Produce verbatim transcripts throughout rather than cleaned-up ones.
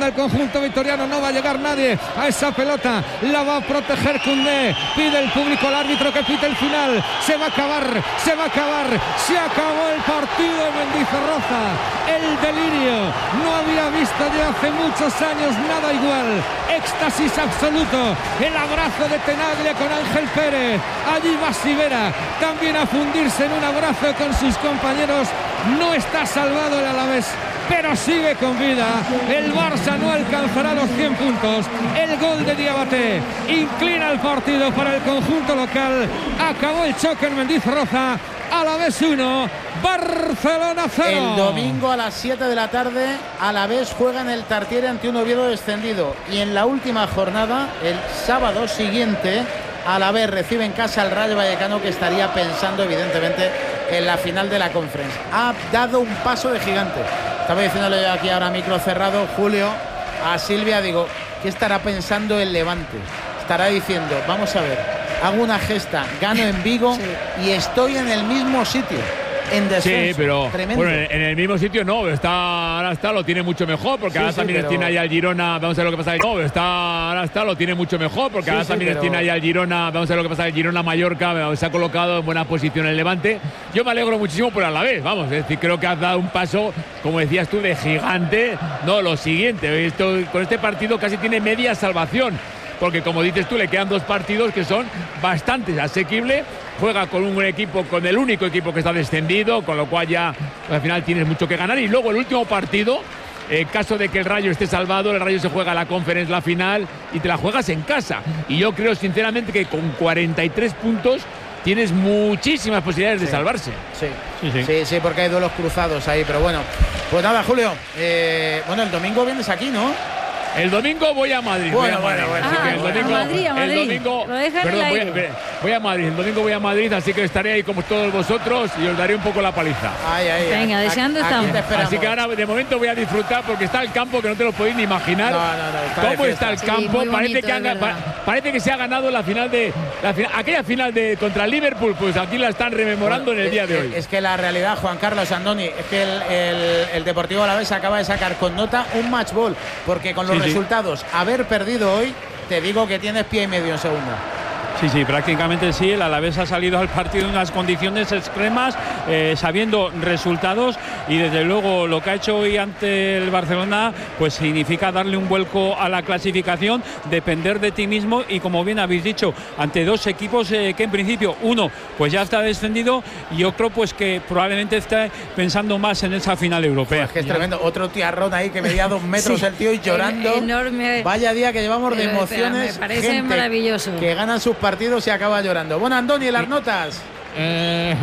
demanda el conjunto vitoriano. No va a llegar nadie a esa pelota. La va a proteger Koundé. Pide el público al árbitro que pite el final. Se va a acabar, se va a acabar. Se acabó el partido de Mendizorroza. El delirio. No había visto de hace muchos años nada igual. Éxtasis absoluto. El abrazo de Tenaglia con Ángel Pérez. Allí va Sivera también a fundirse en un abrazo con sus compañeros. No está salvado el Alavés, pero sigue con vida. El Barça no alcanzará los cien puntos. El gol de Diabaté inclina el partido para el conjunto local. Acabó el choque en Mendizorroza. Alavés uno, Barcelona cero. El domingo a las siete de la tarde, Alavés juega en el Tartiere ante un Oviedo descendido. Y en la última jornada, el sábado siguiente, Alavés recibe en casa al Rayo Vallecano, que estaría pensando evidentemente en la final de la Conference. Ha dado un paso de gigante. Estaba diciéndole yo aquí ahora micro cerrado, Julio, a Silvia, digo, ¿qué estará pensando el Levante? Estará diciendo, vamos a ver, hago una gesta, gano en Vigo sí. y estoy en el mismo sitio. En descenso. Sí, pero tremendo. Bueno, en el mismo sitio no, está, ahora está, lo tiene mucho mejor, porque sí, ahora sí, también pero... tiene ahí al Girona, vamos a ver lo que pasa ahí. No, está, ahora está, lo tiene mucho mejor, porque sí, ahora sí, también pero... tiene ahí al Girona, vamos a ver lo que pasa ahí, Girona Mallorca, se ha colocado en buena posición el Levante. Yo me alegro muchísimo por Alavés, vamos, es decir, creo que has dado un paso, como decías tú, de gigante. No, lo siguiente, esto, con este partido casi tiene media salvación, porque como dices tú, le quedan dos partidos que son bastante asequibles. Juega con un equipo, con el único equipo que está descendido, con lo cual ya pues, al final tienes mucho que ganar. Y luego el último partido, en caso de que el Rayo esté salvado, el Rayo se juega la Conference, la final, y te la juegas en casa. Y yo creo sinceramente que con cuarenta y tres puntos tienes muchísimas posibilidades sí. de salvarse. Sí. Sí, sí. sí, sí, porque hay duelos cruzados ahí. Pero bueno, pues nada, Julio. Eh, bueno, el domingo vienes aquí, ¿no? El domingo voy a Madrid. Bueno, voy a bueno, bueno. Ah, el domingo, a Madrid, a Madrid. El domingo, Lo dejan perdón, en voy, el a, aire. voy a Madrid. El domingo voy a Madrid, así que estaré ahí como todos vosotros y os daré un poco la paliza. Ay, ay, Venga, ay. deseando Aquí, estamos. aquí Así que ahora de momento voy a disfrutar porque está el campo que no te lo podéis ni imaginar. No, no, no, está ¿Cómo está el sí, campo? muy parece, bonito, que han, pa, parece que se ha ganado la final de la final, aquella final de contra el Liverpool, pues aquí la están rememorando bueno, en el día de hoy. Es que la realidad, Juan Carlos Andoni, es que el, el, el Deportivo Alavés acaba de sacar con nota un match ball, porque con los sí, resultados, sí. haber perdido hoy, te digo que tienes pie y medio en segunda. Sí, sí, prácticamente sí. El Alavés ha salido al partido en unas condiciones extremas, eh, sabiendo resultados, y desde luego lo que ha hecho hoy ante el Barcelona pues significa darle un vuelco a la clasificación, depender de ti mismo, y como bien habéis dicho, ante dos equipos eh, que en principio uno pues ya está descendido y otro pues que probablemente esté pensando más en esa final europea. Pues que es tremendo, otro tiarrón ahí que medía dos metros sí, el tío y llorando. Enorme. Vaya día que llevamos de emociones. Me parece gente maravilloso. Que ganan sus partidos y acaba llorando. Bueno, Andoni, las notas. Eh,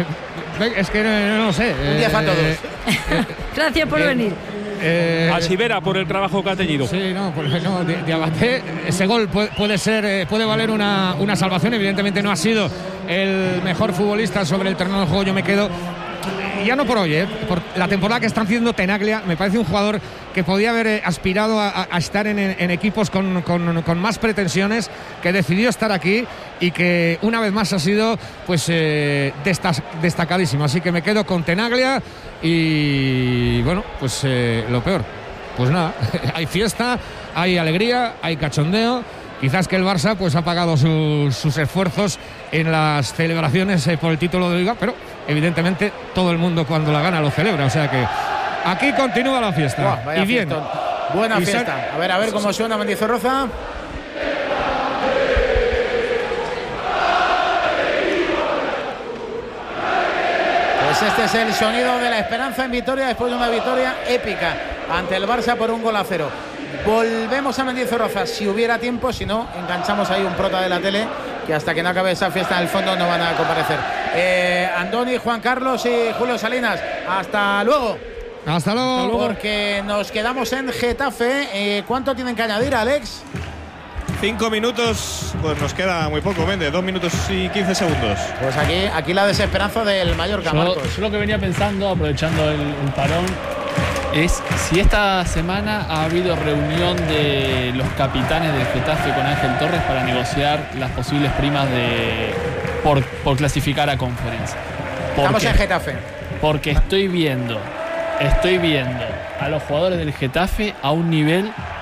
es que no, no lo sé. Un día para todos. Eh, Gracias por eh, venir. Eh, a Sivera por el trabajo que ha tenido. Sí, no, pues no, Diabaté, ese gol puede, puede ser, puede valer una, una salvación. Evidentemente no ha sido el mejor futbolista sobre el terreno de juego. Yo me quedo, ya no por hoy, eh, por la temporada que están haciendo Tenaglia. Me parece un jugador que podía haber aspirado a, a estar en, en equipos con, con, con más pretensiones, que decidió estar aquí y que una vez más ha sido pues eh, destacadísimo. Así que me quedo con Tenaglia y bueno, pues eh, lo peor, pues nada, hay fiesta, hay alegría, hay cachondeo. Quizás que el Barça pues ha pagado sus, sus esfuerzos en las celebraciones eh, por el título de Liga, pero evidentemente todo el mundo cuando la gana lo celebra, o sea que aquí continúa la fiesta. Buah, y bien. Fiestón. Buena y fiesta. A ver, a ver cómo suena Mendizorroza. Pues este es el sonido de la esperanza en Vitoria después de una victoria épica ante el Barça por un gol a cero. Volvemos a Mendizorroza si hubiera tiempo, si no, enganchamos ahí un prota de la tele que hasta que no acabe esa fiesta en el fondo no van a comparecer. Eh, Andoni, Juan Carlos y Julio Salinas, hasta luego. Hasta luego. Porque nos quedamos en Getafe. Eh, ¿Cuánto tienen que añadir, Alex? Cinco minutos, pues nos queda muy poco, Méndez, dos minutos y quince segundos. Pues aquí, aquí la desesperanza del Mallorca, yo, Marcos. Yo lo que venía pensando, aprovechando el, el parón, es si esta semana ha habido reunión de los capitanes del Getafe con Ángel Torres para negociar las posibles primas de por, por clasificar a Conference. Estamos en Getafe. Porque estoy viendo, estoy viendo a los jugadores del Getafe a un nivel